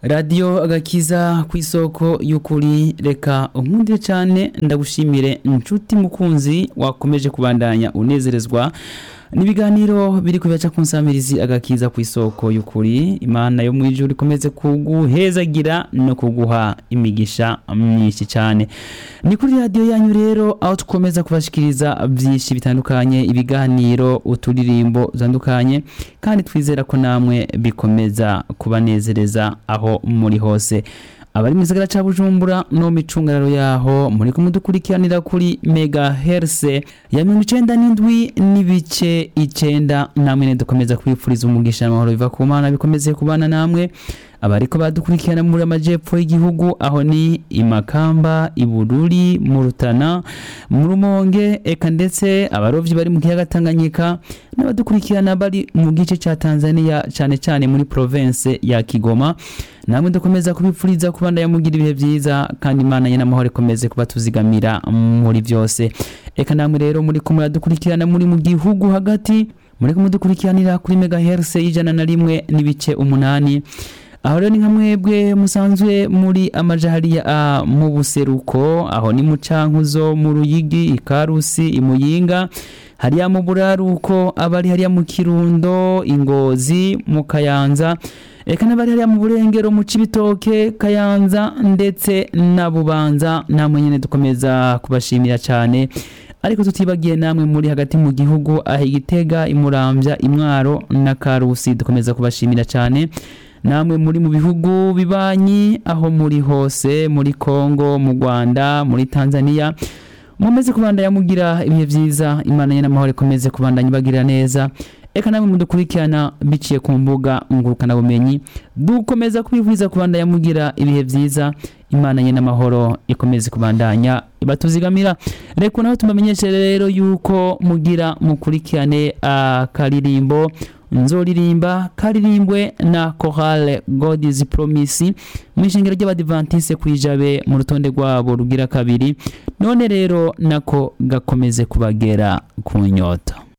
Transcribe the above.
Radio agakiza kw'isoko y'ukuri, reka unkundire cyane ndagushimire inshuti mukunzi wakomeje kubandanya unezerezwa n'ibiganiro biri kubaca kunsamirizi agakiza kw'isoko y'ukuri. Imana yo mwijuru ikomeze kuguhezagira no kuguha imigisha myinshi cyane. Ni kuri radio yanyu rero aho tukomeza kubashikiriza byinshi bitandukanye, ibiganiro, uturirimbo zandukanye, kandi twizera ko namwe bikomeza kubanezereza aho muri hose. Abari mu gisagara ca Bujumbura no micungararo yaho muri kumudukurikiranira kuri megahertz ya 97 n'ibice 9, namwe dukomeza kwifuriza umugisha n'amahoro biva ku Mana bikomeze kubana namwe. Abariko badukurikirana muri amajepfo y'igihugu aho ni Imakamba, Ibururi, mu Rutana, mu Rumonge, eka ndetse abarovyi bari mu kiyaga Tanganyika, n'abadukurikirana bari mu gice ca Tanzania cyane cyane muri province ya Kigoma, namwe dukomeza kubipfuriza kubanda yamugira ibihe vyiza, kandi Imana yena amahoro ikomeze kubatuzigamira muri byose. Eka namwe rero muri kumwe dukurikirana muri mu gihugu hagati, muri kumudukurikiranira kuri megahertz 101 n'ibice 8. Aho rero ni nkamwebwe musanzwe muri amajahari ya mu buseruko, aho ni mu Cankuzo, mu Ruyigi, Ikarusi, Imuyinga, hariya mu Buraruko, abari hariya mu Kirundo, Ingozi, mu Kayanza, eka n'abari hariya mu Burengero, mu Cibitoke, Kayanza ndetse na Bubanza, namwe nyene dukomeza kubashimira cyane. Ariko tutibagiye namwe muri hagati mu gihugu aho Igitega, Imuramvya, Imwaro na Karusi, dukomeza kubashimira cyane. Namwe muri mu bihugu bibanyi aho muri hose, muri Kongo, mu Rwanda, muri Tanzania, mumeze kubanda yamugira ibihe vyiza. Imana yena amahoro ikomeze kubandanya ibagirira neza. Eka namwe mudukurikirana biciye ku mbuga ngurukana bumenyi, dukomeza kubivuza kubanda yamugira ibihe vyiza. Imana yena amahoro ikomeze kubandanya ibatuzigamira. Reko naho tumamenyeshe rero yuko mugira mukurikirane akaririmbo nzoririmba karirimbwe na Chorale God is Promise mwishingiro ry'Abadventiste kwijabe mu rutonde rwabo rugira kabiri. None rero nako gakomeze kubagera ku nyota.